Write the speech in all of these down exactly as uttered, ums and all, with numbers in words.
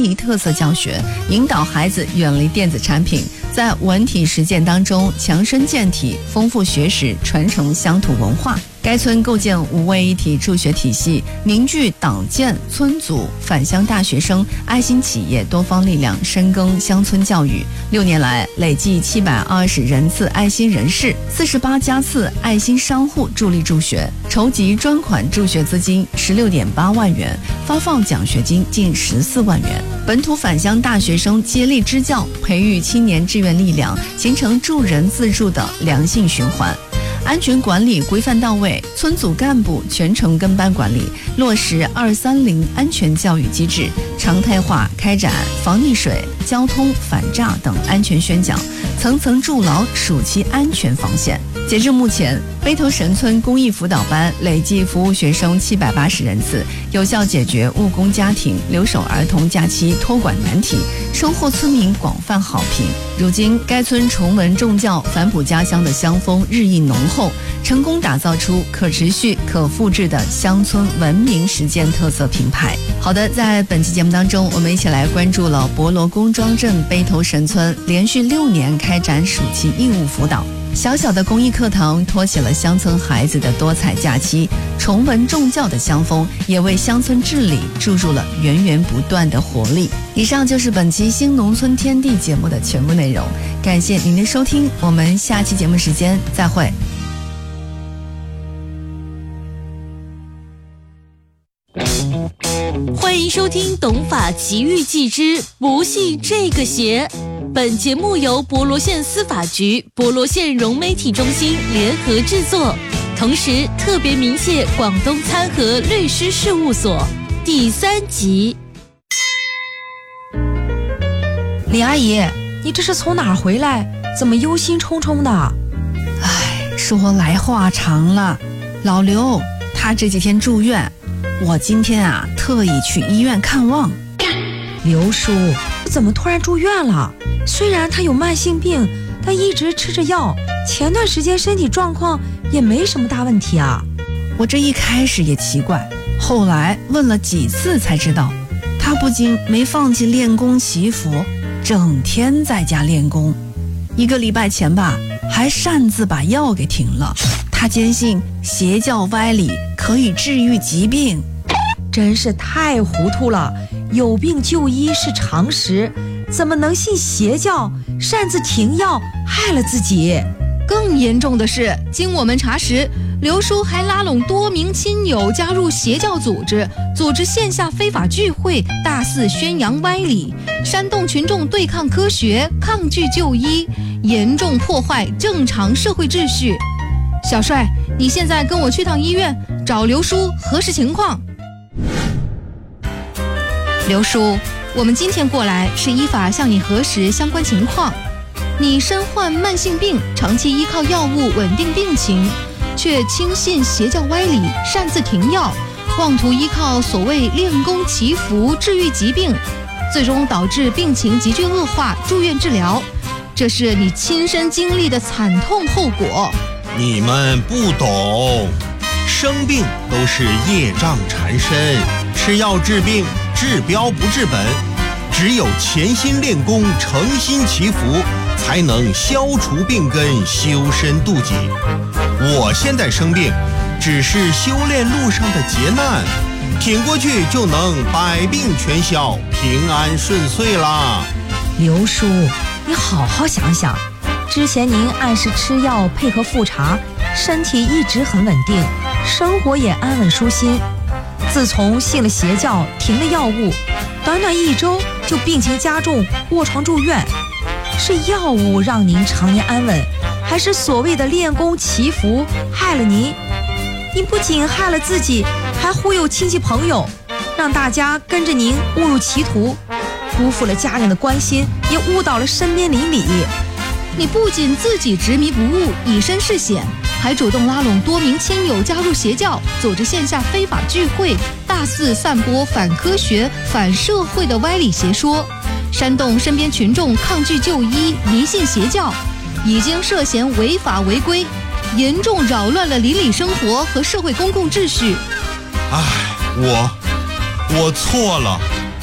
非遗特色教学，引导孩子远离电子产品，在文体实践当中强身健体，丰富学识，传承乡土文化。该村构建五位一体助学体系，凝聚党建、村组、返乡大学生、爱心企业多方力量，深耕乡村教育。六年来，累计七百二十人次爱心人士，四十八家次爱心商户助力助学，筹集专款助学资金十六点八万元，发放奖学金近十四万元。本土返乡大学生接力支教，培育青年志愿力量，形成助人自助的良性循环。安全管理规范到位，村组干部全程跟班管理，落实二三零安全教育机制，常态化开展防溺水、交通、反诈等安全宣讲，层层筑牢暑期安全防线。截至目前，北头神村公益辅导班累计服务学生七百八十人次，有效解决务工家庭、留守儿童假期托管难题，收获村民广泛好评。如今，该村崇文重教、返璞家乡的乡风日益浓厚，成功打造出可持续、可复制的乡村文明实践特色品牌。好的，在本期节目当中，我们一起来关注了博罗公庄镇北头神村连续六年开展暑期义务辅导。小小的公益课堂托起了乡村孩子的多彩假期，崇文重教的乡风也为乡村治理注入了源源不断的活力。以上就是本期新农村天地节目的全部内容，感谢您的收听，我们下期节目时间再会。 欢迎收听《懂法奇遇记之不系这个邪》。本节目由博罗县司法局、博罗县融媒体中心联合制作，同时特别鸣谢广东参和律师事务所。第三集。 李阿姨，你这是从哪儿回来？怎么忧心忡忡的？ 哎，说来话长了。老刘他这几天住院，我今天啊特意去医院看望。 刘叔怎么突然住院了？虽然他有慢性病，但一直吃着药，前段时间身体状况也没什么大问题啊。 我这一开始也奇怪，后来问了几次才知道，他不仅没放弃练功祈福，整天在家练功。一个礼拜前吧，还擅自把药给停了。他坚信邪教歪理可以治愈疾病， 真是太糊涂了。有病就医是常识，怎么能信邪教，擅自停药，害了自己？ 更严重的是，经我们查实，刘叔还拉拢多名亲友加入邪教组织，组织线下非法聚会，大肆宣扬歪理，煽动群众对抗科学，抗拒就医，严重破坏正常社会秩序。小帅，你现在跟我去趟医院，找刘叔核实情况。刘叔，我们今天过来是依法向你核实相关情况。你身患慢性病，长期依靠药物稳定病情，却轻信邪教歪理，擅自停药，妄图依靠所谓练功祈福治愈疾病，最终导致病情急剧恶化，住院治疗。这是你亲身经历的惨痛后果。 你们不懂，生病都是业障缠身，吃药治病治标不治本，只有潜心练功，诚心祈福，才能消除病根，修身度己。我现在生病，只是修炼路上的劫难，挺过去就能百病全消，平安顺遂啦。 刘叔，你好好想想，之前您按时吃药，配合复查，身体一直很稳定，生活也安稳舒心。自从信了邪教，停了药物，短短一周就病情加重，卧床住院。是药物让您常年安稳，还是所谓的练功祈福害了您？您不仅害了自己，还忽悠亲戚朋友，让大家跟着您误入歧途，辜负了家人的关心，也误导了身边邻里。 你不仅自己执迷不悟，以身试险，还主动拉拢多名亲友加入邪教，组织线下非法聚会，大肆散播反科学、反社会的歪理邪说，煽动身边群众抗拒就医、迷信邪教，已经涉嫌违法违规，严重扰乱了邻里生活和社会公共秩序。 唉，我我错了，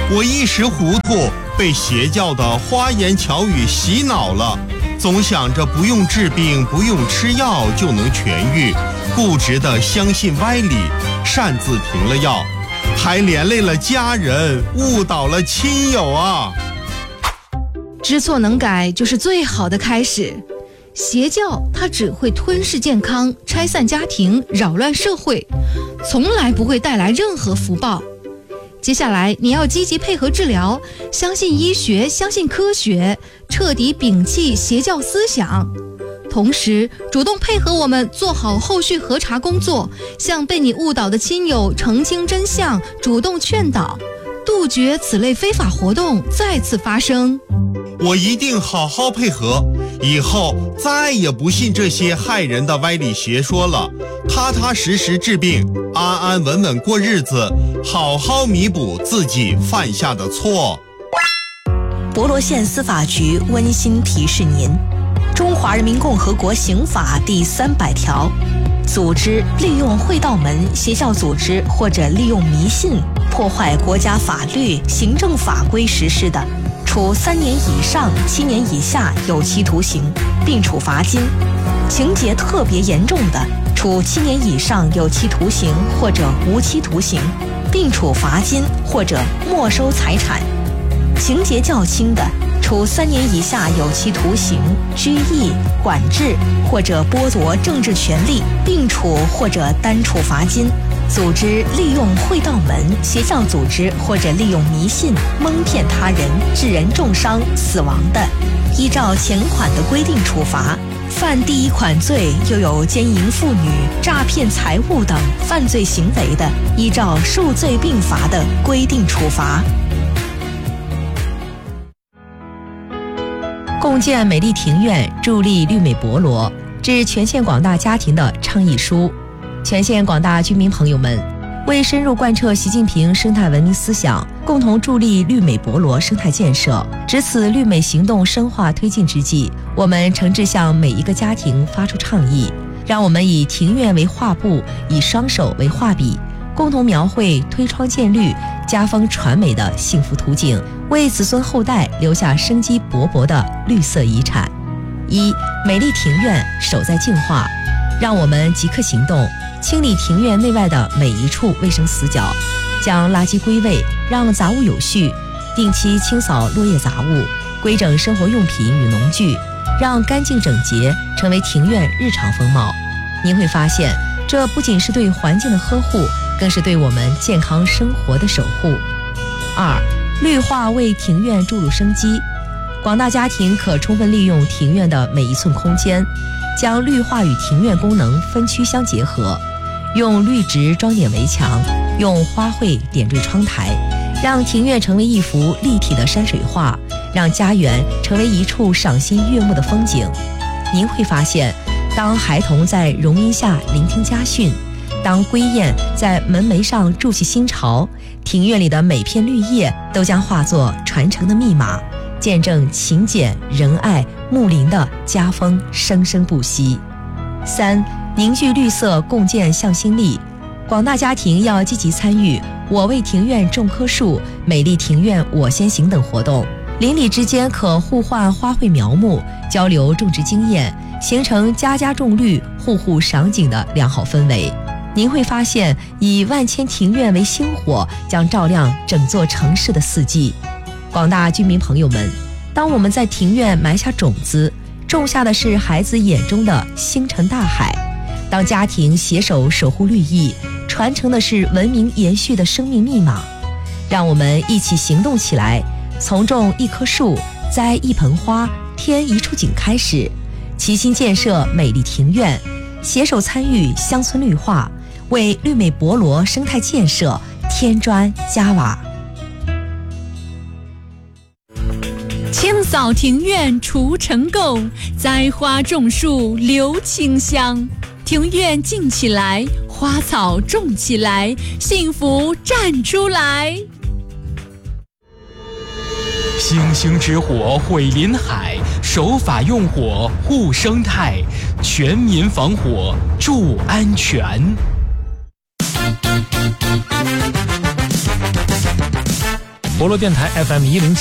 我一时糊涂，被邪教的花言巧语洗脑了，总想着不用治病，不用吃药就能痊愈，固执地相信歪理，擅自停了药，还连累了家人，误导了亲友啊！ 知错能改就是最好的开始。邪教它只会吞噬健康，拆散家庭，扰乱社会，从来不会带来任何福报。接下来你要积极配合治疗，相信医学，相信科学，彻底摒弃邪教思想，同时主动配合我们做好后续核查工作，向被你误导的亲友澄清真相，主动劝导，杜绝此类非法活动再次发生。 我一定好好配合，以后再也不信这些害人的歪理邪说了，踏踏实实治病，安安稳稳过日子，好好弥补自己犯下的错。 博罗县司法局温馨提示您：中华人民共和国刑法第三百条，组织利用会道门、邪教组织或者利用迷信破坏国家法律、行政法规实施的，处三年以上七年以下有期徒刑，并处罚金；情节特别严重的，处七年以上有期徒刑或者无期徒刑，并处罚金或者没收财产；情节较轻的，处三年以下有期徒刑、拘役、管制或者剥夺政治权利，并处或者单处罚金。组织利用会道门、邪教组织或者利用迷信蒙骗他人，致人重伤、死亡的，依照前款的规定处罚；犯第一款罪又有奸淫妇女、诈骗财物等犯罪行为的，依照数罪并罚的规定处罚。 共建美丽庭院，助力绿美博罗，致全县广大家庭的倡议书。全县广大居民朋友们，为深入贯彻习近平生态文明思想，共同助力绿美博罗生态建设，值此绿美行动深化推进之际，我们诚挚向每一个家庭发出倡议，让我们以庭院为画布，以双手为画笔，共同描绘推窗见绿、家风传美的幸福图景，为子孙后代留下生机勃勃的绿色遗产。一、美丽庭院，守在净化，让我们即刻行动，清理庭院内外的每一处卫生死角，将垃圾归位，让杂物有序，定期清扫落叶杂物，规整生活用品与农具，让干净整洁成为庭院日常风貌。您会发现，这不仅是对环境的呵护，更是对我们健康生活的守护。二、绿化为庭院注入生机，广大家庭可充分利用庭院的每一寸空间，将绿化与庭院功能分区相结合，用绿植装点围墙，用花卉点缀窗台，让庭院成为一幅立体的山水画，让家园成为一处赏心悦目的风景。您会发现，当孩童在榕荫下聆听家训，当归雁在门楣上筑起新巢，庭院里的每片绿叶都将化作传承的密码，见证勤俭仁爱睦邻的家风生生不息。三、凝聚绿色，共建向心力，广大家庭要积极参与我为庭院种棵树、美丽庭院我先行等活动，邻里之间可互换花卉苗木，交流种植经验，形成家家种绿、户户赏景的良好氛围。您会发现，以万千庭院为星火，将照亮整座城市的四季。广大居民朋友们，当我们在庭院埋下种子，种下的是孩子眼中的星辰大海；当家庭携手守护绿意，传承的是文明延续的生命密码。让我们一起行动起来，从种一棵树、栽一盆花、添一处景开始，齐心建设美丽庭院，携手参与乡村绿化，为绿美博罗生态建设添砖加瓦。 清扫庭院除尘垢，栽花种树留清香。庭院静起来，花草种起来，幸福站出来。 星星之火毁林海，守法用火护生态，全民防火助安全。 博罗电台 F M 一零。